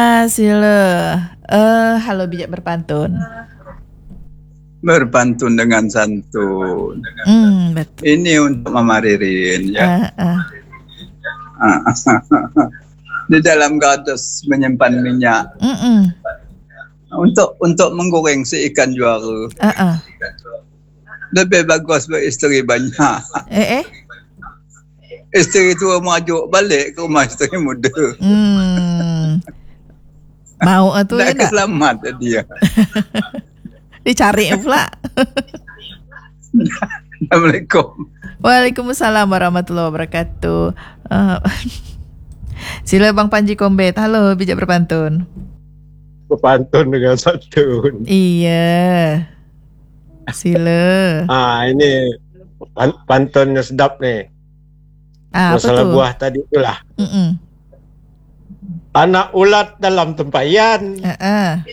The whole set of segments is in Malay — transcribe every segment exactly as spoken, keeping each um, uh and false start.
Ah, sila. Eh, halo bijak berpantun. Berpantun dengan santun. Hmm, betul. Ini untuk Mama Ririn ya. Ah, ah. Di dalam kardus menyimpan minyak. Mm-mm. Untuk untuk menggoreng si ikan juara. Ah, ah. Lebih bagus beristeri banyak. Eh, eh. Isteri tua merajuk balik ke rumah isteri muda. Hmm. Mau tu ya nak nak? Selamat dia. Dicari pula. Assalamualaikum. Waalaikumsalam warahmatullahi wabarakatuh. Uh, sila Bang Panji Kombet. Halo bijak berpantun. Berpantun dengan santun. Iya. Sila. Ah ini pantunnya sedap nih. Ah, masalah apa tu? buah tadi itulah. Mm-mm. Anak ulat dalam tempayan, Uh-uh.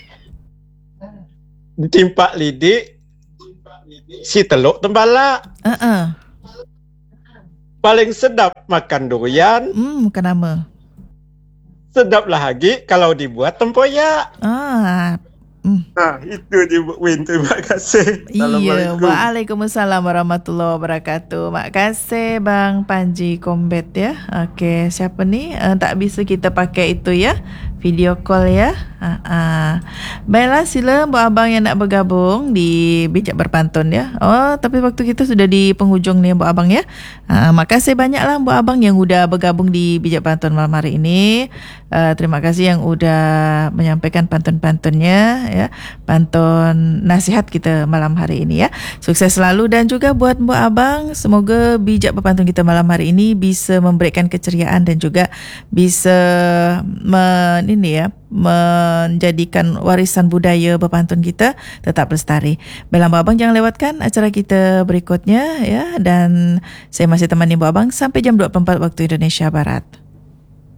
ditimpa lidik, si teluk tembala. Uh-uh. Paling sedap makan durian, Hmm, bukan nama. sedap lagi kalau dibuat tempoyak. Ah. Hmm. Nah, itu dia Win. Terima kasih. Iya, Waalaikumsalam warahmatullahi wabarakatuh. Makasih Bang Panji Kombet ya. Okey, siapa ni? Uh, tak bisa kita pakai itu ya. Video call ya. Uh, uh. Baiklah, sila buat abang yang nak bergabung di Bijak Berpantun ya. Oh, tapi waktu kita sudah di penghujung ni buat abang ya. Uh, makasih banyaklah buat abang yang sudah bergabung di Bijak Berpantun malam hari ini. Uh, terima kasih yang sudah menyampaikan pantun-pantunnya ya. Pantun nasihat kita malam hari ini ya. Sukses selalu dan juga buat Mbak Abang, semoga bijak berpantun kita malam hari ini bisa memberikan keceriaan dan juga bisa men, ini ya, menjadikan warisan budaya berpantun kita tetap lestari. Baiklah Mbak Abang, jangan lewatkan acara kita berikutnya ya, dan saya masih temani Mbak Abang sampai jam dua puluh empat waktu Indonesia Barat.